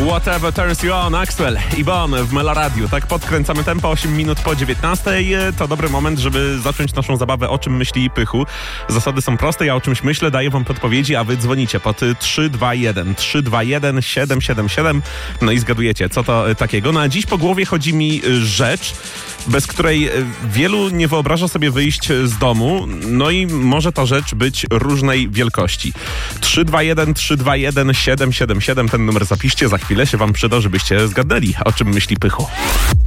Whatever Turns You On, Axwell i Bon w Meloradiu. Tak podkręcamy tempo, 8 minut po 19. To dobry moment, żeby zacząć naszą zabawę O czym myśli Pychu. Zasady są proste, ja o czymś myślę, daję wam podpowiedzi, a wy dzwonicie pod 321 777. No i zgadujecie, co to takiego. No a dziś po głowie chodzi mi rzecz, bez której wielu nie wyobraża sobie wyjść z domu, no i może to rzecz być różnej wielkości. 321 777, ten numer zapiszcie, za chwilę się wam przyda, żebyście zgadnęli, o czym myśli Pychu.